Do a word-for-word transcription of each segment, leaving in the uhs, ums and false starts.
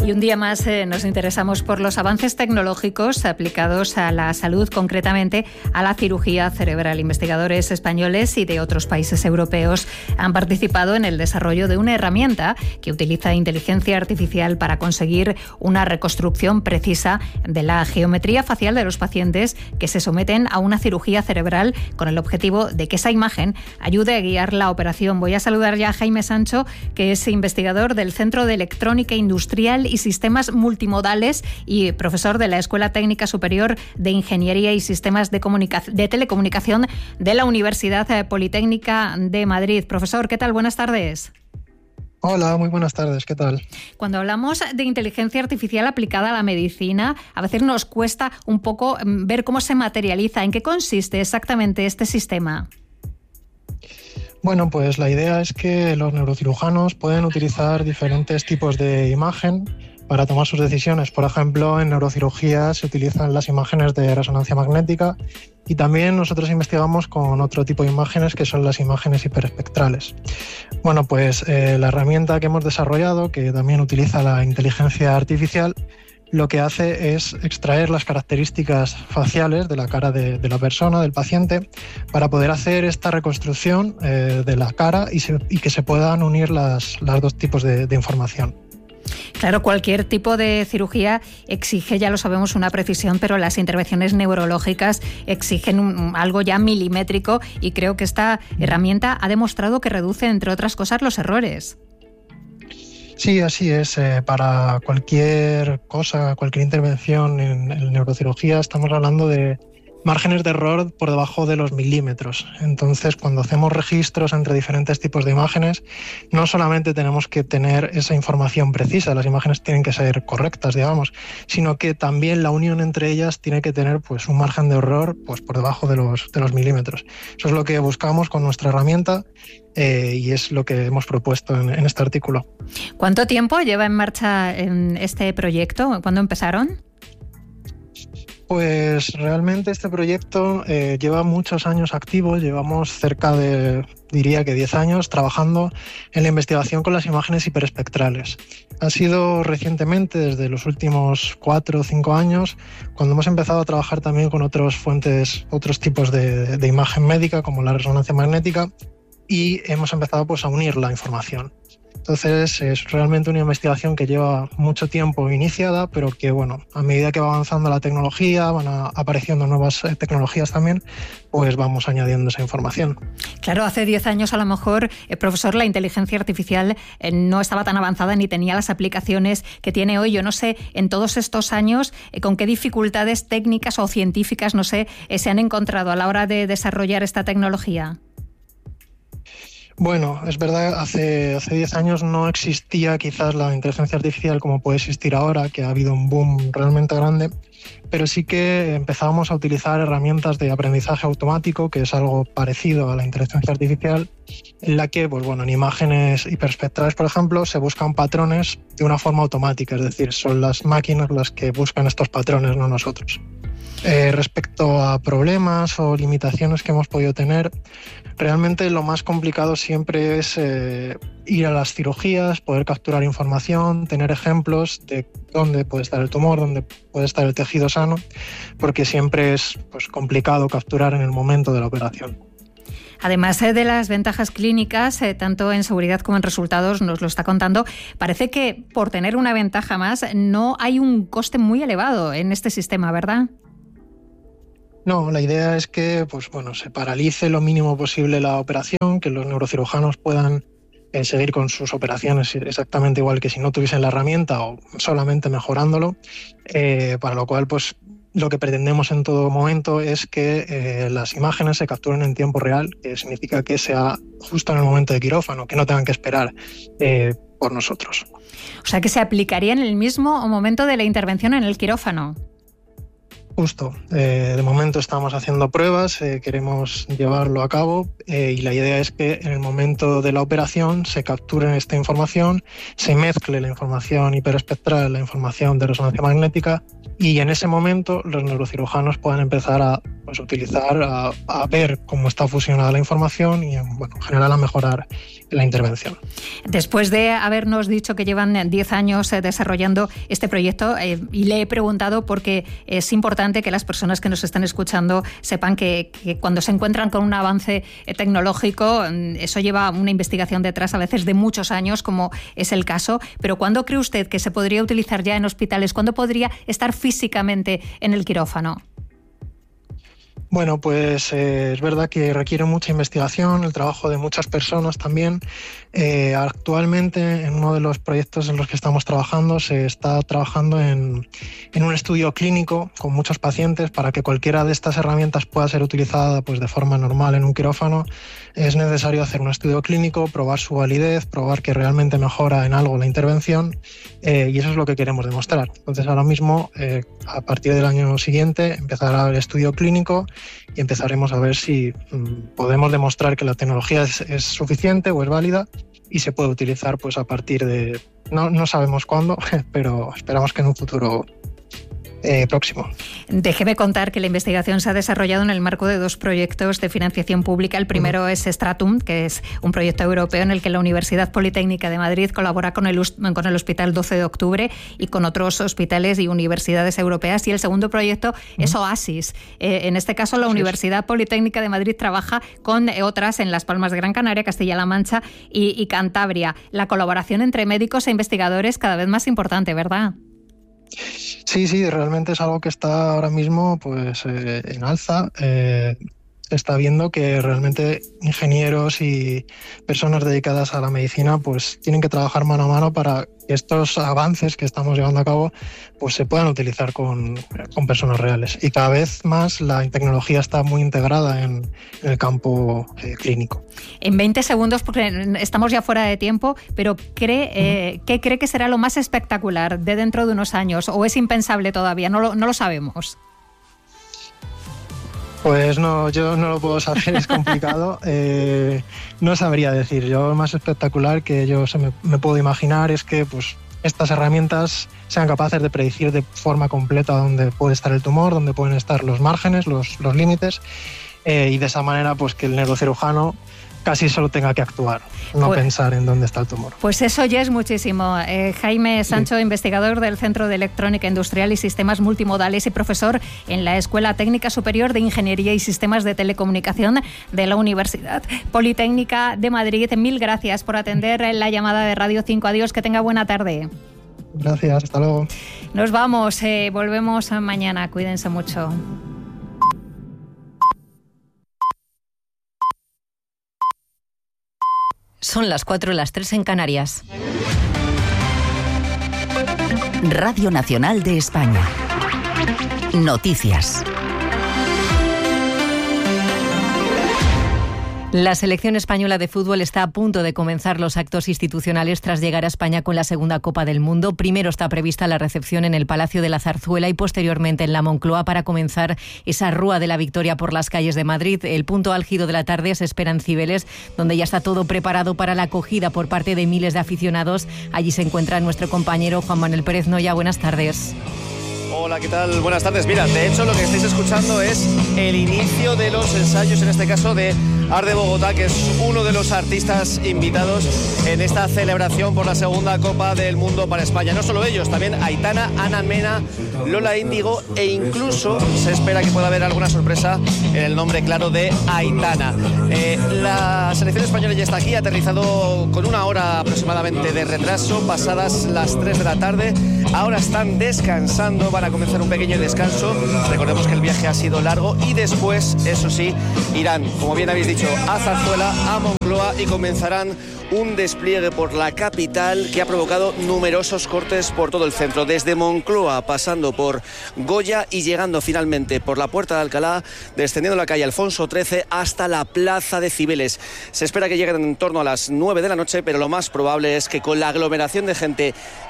Y un día más eh, nos interesamos por los avances tecnológicos aplicados a la salud, concretamente a la cirugía cerebral. Investigadores españoles y de otros países europeos han participado en el desarrollo de una herramienta que utiliza inteligencia artificial para conseguir una reconstrucción precisa de la geometría facial de los pacientes que se someten a una cirugía cerebral, con el objetivo de que esa imagen ayude a guiar la operación. Voy a saludar ya a Jaime Sancho, que es investigador del Centro de Electrónica Industrial y Sistemas Multimodales y profesor de la Escuela Técnica Superior de Ingeniería y Sistemas de, Comunicación, de Telecomunicación de la Universidad Politécnica de Madrid. Profesor, ¿qué tal? Buenas tardes. Hola, muy buenas tardes, ¿qué tal? Cuando hablamos de inteligencia artificial aplicada a la medicina, a veces nos cuesta un poco ver cómo se materializa. ¿En qué consiste exactamente este sistema? Bueno, pues la idea es que los neurocirujanos pueden utilizar diferentes tipos de imagen para tomar sus decisiones. Por ejemplo, en neurocirugía se utilizan las imágenes de resonancia magnética y también nosotros investigamos con otro tipo de imágenes que son las imágenes hiperespectrales. Bueno, pues eh, la herramienta que hemos desarrollado, que también utiliza la inteligencia artificial, lo que hace es extraer las características faciales de la cara de, de la persona, del paciente, para poder hacer esta reconstrucción eh, de la cara y, se, y que se puedan unir las, las dos tipos de, de información. Claro, cualquier tipo de cirugía exige, ya lo sabemos, una precisión, pero las intervenciones neurológicas exigen un, algo ya milimétrico, y creo que esta herramienta ha demostrado que reduce, entre otras cosas, los errores. Sí, así es. Eh, para cualquier cosa, cualquier intervención en, en neurocirugía, estamos hablando de márgenes de error por debajo de los milímetros. Entonces, cuando hacemos registros entre diferentes tipos de imágenes, no solamente tenemos que tener esa información precisa, las imágenes tienen que ser correctas, digamos, sino que también la unión entre ellas tiene que tener pues, un margen de error pues, por debajo de los, de los milímetros. Eso es lo que buscamos con nuestra herramienta eh, y es lo que hemos propuesto en, en este artículo. ¿Cuánto tiempo lleva en marcha en este proyecto? ¿Cuándo empezaron? Pues realmente este proyecto eh, lleva muchos años activo, llevamos cerca de, diría que diez años trabajando en la investigación con las imágenes hiperespectrales. Ha sido recientemente, desde los últimos cuatro o cinco años, cuando hemos empezado a trabajar también con otras fuentes, otros tipos de, de imagen médica, como la resonancia magnética, y hemos empezado pues, a unir la información. Entonces es realmente una investigación que lleva mucho tiempo iniciada, pero que bueno, a medida que va avanzando la tecnología, van a, apareciendo nuevas tecnologías también, pues vamos añadiendo esa información. Claro, hace diez años a lo mejor, eh, profesor, la inteligencia artificial eh, no estaba tan avanzada ni tenía las aplicaciones que tiene hoy. Yo no sé, en todos estos años, eh, con qué dificultades técnicas o científicas, no sé, eh, se han encontrado a la hora de desarrollar esta tecnología. Bueno, es verdad, hace hace diez años no existía quizás la inteligencia artificial como puede existir ahora, que ha habido un boom realmente grande, pero sí que empezábamos a utilizar herramientas de aprendizaje automático, que es algo parecido a la inteligencia artificial, en la que, pues bueno, en imágenes hiperespectrales, por ejemplo, se buscan patrones de una forma automática, es decir, son las máquinas las que buscan estos patrones, no nosotros. Eh, respecto a problemas o limitaciones que hemos podido tener, realmente lo más complicado siempre es eh, ir a las cirugías, poder capturar información, tener ejemplos de dónde puede estar el tumor, dónde puede estar el tejido sano, porque siempre es pues, complicado capturar en el momento de la operación. Además de las ventajas clínicas, eh, tanto en seguridad como en resultados, nos lo está contando, parece que por tener una ventaja más no hay un coste muy elevado en este sistema, ¿verdad? No, la idea es que pues, bueno, se paralice lo mínimo posible la operación, que los neurocirujanos puedan eh, seguir con sus operaciones exactamente igual que si no tuviesen la herramienta o solamente mejorándolo, eh, para lo cual pues, lo que pretendemos en todo momento es que eh, las imágenes se capturen en tiempo real, que significa que sea justo en el momento de quirófano, que no tengan que esperar eh, por nosotros. O sea, que se aplicaría en el mismo momento de la intervención en el quirófano. Justo. Eh, de momento estamos haciendo pruebas, eh, queremos llevarlo a cabo eh, y la idea es que en el momento de la operación se capture esta información, se mezcle la información hiperespectral, la información de resonancia magnética y en ese momento los neurocirujanos puedan empezar a pues utilizar a, a ver cómo está fusionada la información y, bueno, en general a mejorar la intervención. Después de habernos dicho que llevan diez años desarrollando este proyecto, eh, y le he preguntado porque es importante que las personas que nos están escuchando sepan que, que cuando se encuentran con un avance tecnológico, eso lleva una investigación detrás a veces de muchos años, como es el caso. Pero ¿cuándo cree usted que se podría utilizar ya en hospitales? ¿Cuándo podría estar físicamente en el quirófano? Bueno, pues eh, es verdad que requiere mucha investigación, el trabajo de muchas personas también. Eh, actualmente, en uno de los proyectos en los que estamos trabajando, se está trabajando en, en un estudio clínico con muchos pacientes. Para que cualquiera de estas herramientas pueda ser utilizada pues, de forma normal en un quirófano, es necesario hacer un estudio clínico, probar su validez, probar que realmente mejora en algo la intervención, eh, y eso es lo que queremos demostrar. Entonces, ahora mismo, eh, a partir del año siguiente, empezará el estudio clínico y empezaremos a ver si mmm, podemos demostrar que la tecnología es, es suficiente o es válida y se puede utilizar pues a partir de... No, no sabemos cuándo, pero esperamos que en un futuro Eh, próximo. Déjeme contar que la investigación se ha desarrollado en el marco de dos proyectos de financiación pública. El primero uh-huh. es Stratum, que es un proyecto europeo en el que la Universidad Politécnica de Madrid colabora con el, con el Hospital doce de octubre y con otros hospitales y universidades europeas. Y el segundo proyecto uh-huh. es Oasis. Eh, en este caso, la sí, Universidad Politécnica de Madrid trabaja con otras en Las Palmas de Gran Canaria, Castilla-La Mancha y, y Cantabria. La colaboración entre médicos e investigadores cada vez más importante, ¿verdad? Sí, sí, realmente es algo que está ahora mismo pues eh, en alza. Eh, se está viendo que realmente ingenieros y personas dedicadas a la medicina pues tienen que trabajar mano a mano para que estos avances que estamos llevando a cabo pues se puedan utilizar con, con personas reales. Y cada vez más la tecnología está muy integrada en, en el campo eh, clínico. En veinte segundos, porque estamos ya fuera de tiempo, pero ¿cree, eh, ¿qué cree que será lo más espectacular de dentro de unos años? ¿O es impensable todavía? No lo, no lo sabemos. Pues no, yo no lo puedo saber, es complicado. Eh, no sabría decir. Yo, lo más espectacular que yo se me, me puedo imaginar es que pues, estas herramientas sean capaces de predecir de forma completa dónde puede estar el tumor, dónde pueden estar los márgenes, los, los límites, eh, y de esa manera pues, que el neurocirujano casi solo tenga que actuar, no pues, pensar en dónde está el tumor. Pues eso ya es muchísimo. Eh, Jaime Sancho, sí. investigador del Centro de Electrónica Industrial y Sistemas Multimodales y profesor en la Escuela Técnica Superior de Ingeniería y Sistemas de Telecomunicación de la Universidad Politécnica de Madrid. Mil gracias por atender la llamada de Radio cinco. Adiós, que tenga buena tarde. Gracias, hasta luego. Nos vamos, eh, volvemos mañana. Cuídense mucho. Son las cuatro, las tres en Canarias. Radio Nacional de España. Noticias. La selección española de fútbol está a punto de comenzar los actos institucionales tras llegar a España con la segunda Copa del Mundo. Primero está prevista la recepción en el Palacio de la Zarzuela y posteriormente en la Moncloa para comenzar esa rúa de la victoria por las calles de Madrid. El punto álgido de la tarde se espera en Cibeles, donde ya está todo preparado para la acogida por parte de miles de aficionados. Allí se encuentra nuestro compañero Juan Manuel Pérez Noya. Buenas tardes. Hola, ¿qué tal? Buenas tardes. Mira, de hecho lo que estáis escuchando es el inicio de los ensayos, en este caso de Art de Bogotá, que es uno de los artistas invitados en esta celebración por la segunda Copa del Mundo para España. No solo ellos, también Aitana, Ana Mena, Lola Índigo e incluso se espera que pueda haber alguna sorpresa en el nombre claro de Aitana. Eh, la selección española ya está aquí, ha aterrizado con una hora aproximadamente de retraso, pasadas las tres de la tarde. Ahora están descansando, van a comenzar un pequeño descanso. Recordemos que el viaje ha sido largo y después, eso sí, irán, como bien habéis dicho, a Zarzuela, a Moncloa y comenzarán un despliegue por la capital que ha provocado numerosos cortes por todo el centro, desde Moncloa, pasando por Goya y llegando finalmente por la Puerta de Alcalá, descendiendo la calle Alfonso trece hasta la Plaza de Cibeles. Se espera que lleguen en torno a las nueve de la noche, pero lo más probable es que con la aglomeración de gente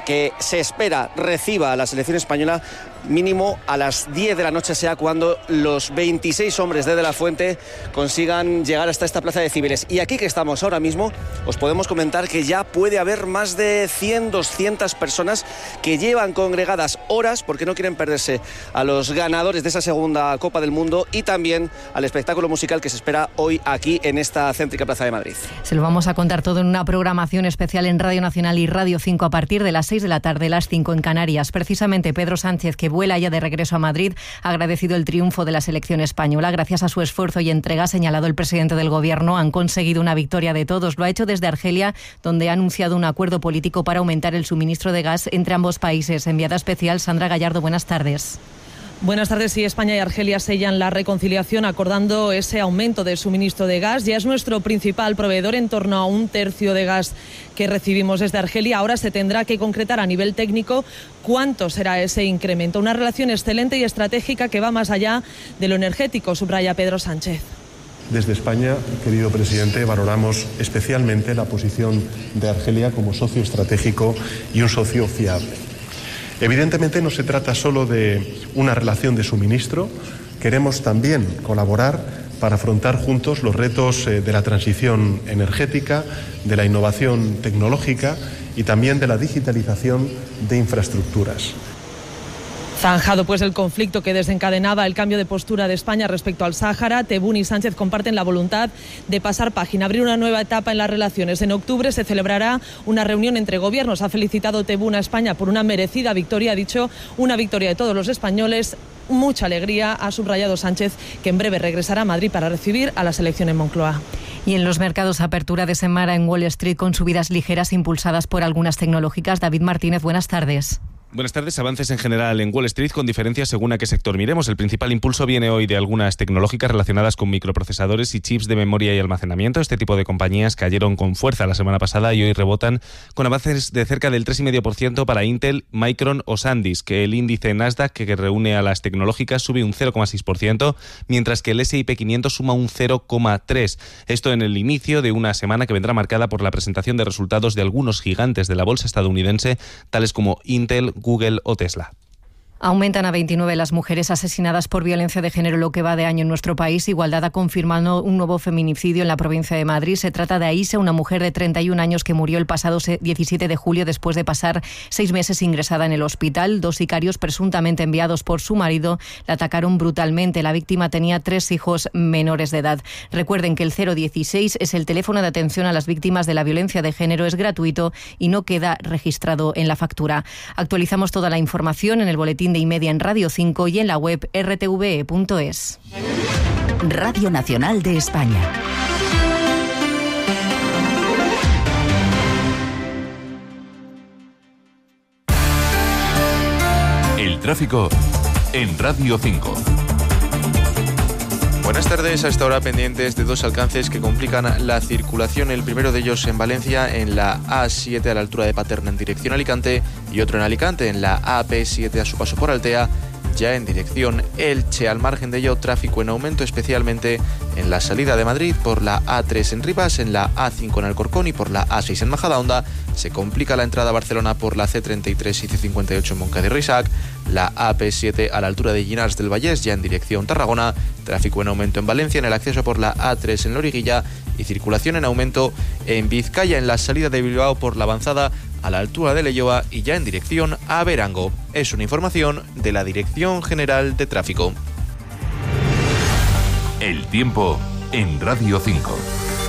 que se espera reciba a la selección española mínimo a las diez de la noche, sea cuando los veintiséis hombres de De la Fuente consigan llegar hasta esta plaza de Cibeles. Y aquí que estamos ahora mismo, os podemos comentar que ya puede haber más de cien, doscientas personas que llevan congregadas horas porque no quieren perderse a los ganadores de esa segunda Copa del Mundo y también al espectáculo musical que se espera hoy aquí en esta céntrica Plaza de Madrid. Se lo vamos a contar todo en una programación especial en Radio Nacional y Radio cinco a partir de las seis de la tarde, las cinco en Canarias. Precisamente Pedro Sánchez, que vuela ya de regreso a Madrid, ha agradecido el triunfo de la selección española. Gracias a su esfuerzo y entrega, ha señalado el presidente del Gobierno, han conseguido una victoria de todos. Lo ha hecho desde Argelia, donde ha anunciado un acuerdo político para aumentar el suministro de gas entre ambos países. Enviada especial Sandra Gallardo, buenas tardes. Buenas tardes. Sí, España y Argelia sellan la reconciliación acordando ese aumento de suministro de gas. Ya es nuestro principal proveedor, en torno a un tercio de gas que recibimos desde Argelia. Ahora se tendrá que concretar a nivel técnico cuánto será ese incremento. Una relación excelente y estratégica que va más allá de lo energético, subraya Pedro Sánchez. Desde España, querido presidente, valoramos especialmente la posición de Argelia como socio estratégico y un socio fiable. Evidentemente no se trata solo de una relación de suministro, queremos también colaborar para afrontar juntos los retos de la transición energética, de la innovación tecnológica y también de la digitalización de infraestructuras. Zanjado pues el conflicto que desencadenaba el cambio de postura de España respecto al Sáhara, Tebboune y Sánchez comparten la voluntad de pasar página, abrir una nueva etapa en las relaciones. En octubre se celebrará una reunión entre gobiernos. Ha felicitado Tebboune a España por una merecida victoria, ha dicho una victoria de todos los españoles. Mucha alegría, ha subrayado Sánchez, que en breve regresará a Madrid para recibir a la selección en Moncloa. Y en los mercados, apertura de semana en Wall Street con subidas ligeras impulsadas por algunas tecnológicas. David Martínez, buenas tardes. Buenas tardes. Avances en general en Wall Street con diferencias según a qué sector miremos. El principal impulso viene hoy de algunas tecnológicas relacionadas con microprocesadores y chips de memoria y almacenamiento. Este tipo de compañías cayeron con fuerza la semana pasada y hoy rebotan con avances de cerca del tres coma cinco por ciento para Intel, Micron o SanDisk, que el índice Nasdaq, que reúne a las tecnológicas, sube un cero coma seis por ciento, mientras que el ese y pe quinientos suma un cero coma tres por ciento. Esto en el inicio de una semana que vendrá marcada por la presentación de resultados de algunos gigantes de la bolsa estadounidense, tales como Intel, Google o Tesla. Aumentan a veintinueve las mujeres asesinadas por violencia de género lo que va de año en nuestro país. Igualdad ha confirmado un nuevo feminicidio en la provincia de Madrid. Se trata de Aïssa, una mujer de treinta y un años que murió el pasado diecisiete de julio después de pasar seis meses ingresada en el hospital. Dos sicarios presuntamente enviados por su marido la atacaron brutalmente. La víctima tenía tres hijos menores de edad. Recuerden que el cero dieciséis es el teléfono de atención a las víctimas de la violencia de género. Es gratuito y no queda registrado en la factura. Actualizamos toda la información en el boletín de y media en Radio cinco y en la web erre te ve punto es. Radio Nacional de España. El tráfico en Radio cinco. Buenas tardes. A esta hora pendientes de dos alcances que complican la circulación. El primero de ellos en Valencia, en la A siete a la altura de Paterna en dirección Alicante, y otro en Alicante, en la A P siete a su paso por Altea, ya en dirección Elche. Al margen de ello, tráfico en aumento, especialmente en la salida de Madrid por la A tres en Rivas, en la A cinco en Alcorcón y por la A seis en Majadahonda. Se complica la entrada a Barcelona por la C treinta y tres y C cincuenta y ocho en Moncada y Reixac, la A P siete a la altura de Llinars del Vallès, ya en dirección Tarragona. Tráfico en aumento en Valencia, en el acceso por la A tres en Loriguilla, y circulación en aumento en Vizcaya, en la salida de Bilbao por la avanzada a la altura de Leioa y ya en dirección a Berango. Es una información de la Dirección General de Tráfico. El tiempo en Radio cinco.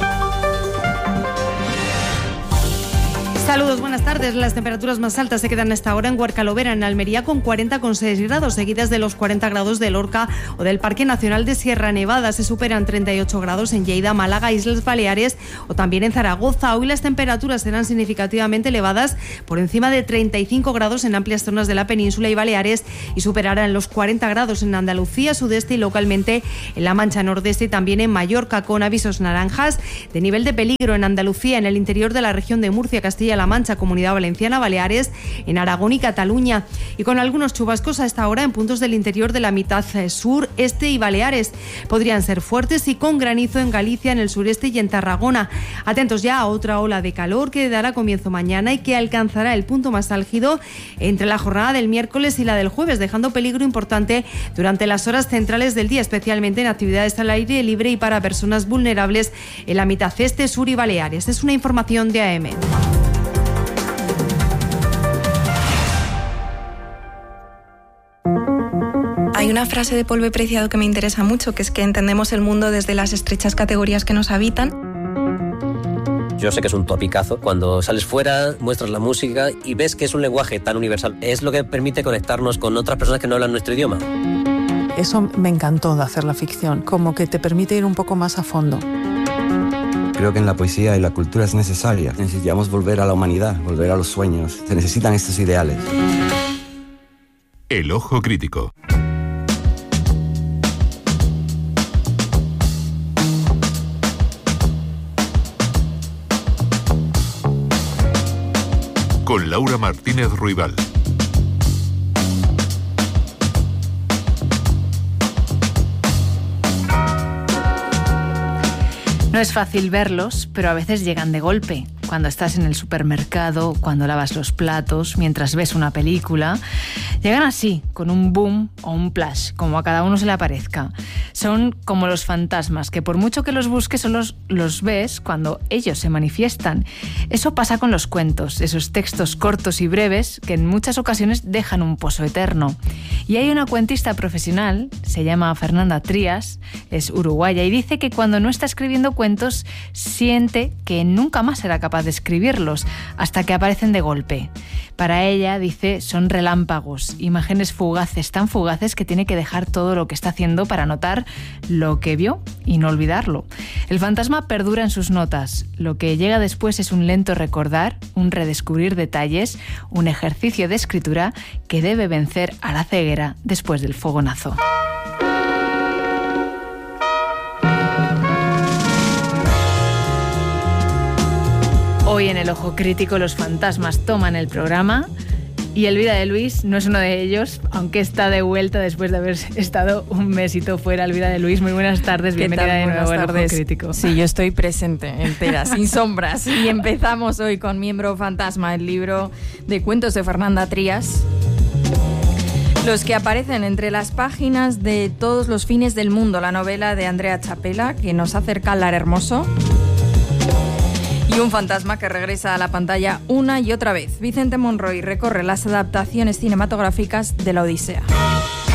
Saludos, buenas tardes. Las temperaturas más altas se quedan a esta hora en Huercalovera, en Almería, con cuarenta coma seis grados, seguidas de los cuarenta grados de Lorca o del Parque Nacional de Sierra Nevada. Se superan treinta y ocho grados en Lleida, Málaga, Islas Baleares o también en Zaragoza. Hoy las temperaturas serán significativamente elevadas, por encima de treinta y cinco grados en amplias zonas de la península y Baleares, y superarán los cuarenta grados en Andalucía, sudeste y localmente en la Mancha Nordeste y también en Mallorca, con avisos naranjas de nivel de peligro en Andalucía, en el interior de la región de Murcia, Castilla Castilla-La Mancha, Comunidad Valenciana, Baleares, en Aragón y Cataluña. Y con algunos chubascos a esta hora en puntos del interior de la mitad sur, este y Baleares. Podrían ser fuertes y con granizo en Galicia, en el sureste y en Tarragona. Atentos ya a otra ola de calor que dará comienzo mañana y que alcanzará el punto más álgido entre la jornada del miércoles y la del jueves, dejando peligro importante durante las horas centrales del día, especialmente en actividades al aire libre y para personas vulnerables en la mitad este, sur y Baleares. Es una información de A M. Hay una frase de Polve Preciado que me interesa mucho, que es que entendemos el mundo desde las estrechas categorías que nos habitan. Yo sé que es un topicazo. Cuando sales fuera, muestras la música y ves que es un lenguaje tan universal. Es lo que permite conectarnos con otras personas que no hablan nuestro idioma. Eso me encantó de hacer la ficción, como que te permite ir un poco más a fondo. Creo que en la poesía y la cultura es necesaria. Necesitamos volver a la humanidad, volver a los sueños. Se necesitan estos ideales. El ojo crítico. Con Laura Martínez Ruibal. No es fácil verlos, pero a veces llegan de golpe. Cuando estás en el supermercado, cuando lavas los platos, mientras ves una película, llegan así, con un boom o un plash, como a cada uno se le aparezca. Son como los fantasmas, que por mucho que los busques solo los, los ves cuando ellos se manifiestan. Eso pasa con los cuentos, esos textos cortos y breves que en muchas ocasiones dejan un pozo eterno. Y hay una cuentista profesional, se llama Fernanda Trías, es uruguaya, y dice que cuando no está escribiendo cuentos siente que nunca más será capaz de escribirlos hasta que aparecen de golpe. Para ella, dice, son relámpagos, imágenes fugaces, tan fugaces que tiene que dejar todo lo que está haciendo para notar lo que vio y no olvidarlo. El fantasma perdura en sus notas. Lo que llega después es un lento recordar, un redescubrir detalles, un ejercicio de escritura que debe vencer a la ceguera después del fogonazo. Hoy en El Ojo Crítico los fantasmas toman el programa y Elvira de Luis no es uno de ellos, aunque está de vuelta después de haber estado un mesito fuera. Elvira de Luis, muy buenas tardes, bienvenida de nuevo al Ojo Crítico. Sí, yo estoy presente, entera, sin sombras. Y empezamos hoy con Miembro Fantasma, el libro de cuentos de Fernanda Trías, los que aparecen entre las páginas de Todos los fines del mundo, la novela de Andrea Chapela, que nos acerca al Lar Hermoso. Y un fantasma que regresa a la pantalla una y otra vez. Vicente Monroy recorre las adaptaciones cinematográficas de la Odisea.